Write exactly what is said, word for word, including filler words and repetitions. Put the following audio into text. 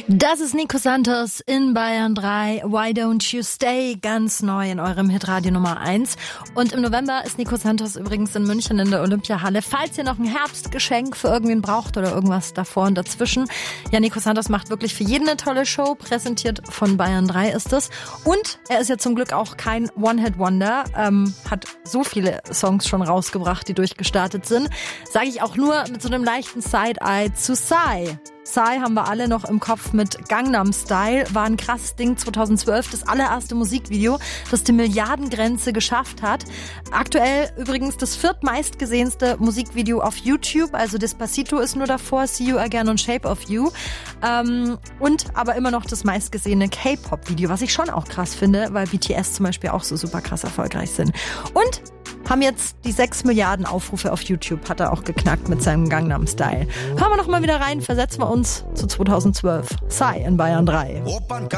Das ist Nico Santos in Bayern drei. Why Don't You Stay? Ganz neu in eurem Hitradio Nummer eins. Und im November ist Nico Santos übrigens in München in der Olympiahalle. Falls ihr noch ein Herbstgeschenk für irgendwen braucht oder irgendwas davor und dazwischen. Ja, Nico Santos macht wirklich für jeden eine tolle Show. Präsentiert von Bayern drei ist es. Und er ist ja zum Glück auch kein One-Hit-Wonder. Ähm, hat so viele Songs schon rausgebracht, die durchgestartet sind. Sage ich auch nur mit so einem leichten Side-Eye zu Psy. Psy haben wir alle noch im Kopf mit Gangnam Style. War ein krasses Ding zweitausendzwölf, das allererste Musikvideo, das die Milliardengrenze geschafft hat. Aktuell übrigens das viertmeistgesehenste Musikvideo auf YouTube. Also Despacito ist nur davor, See You Again und Shape of You. Ähm, und aber immer noch das meistgesehene K-Pop-Video, was ich schon auch krass finde, weil B T S zum Beispiel auch so super krass erfolgreich sind. Und haben jetzt die sechs Milliarden Aufrufe auf YouTube, hat er auch geknackt mit seinem Gangnam Style. Hören wir noch mal wieder rein, versetzen wir uns zu zweitausendzwölf. Psy in Bayern drei.